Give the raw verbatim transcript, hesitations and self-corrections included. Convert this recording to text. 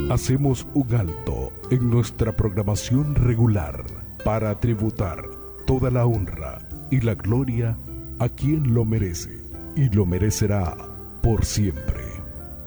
Hacemos un alto en nuestra programación regular para tributar toda la honra y la gloria a quien lo merece y lo merecerá por siempre.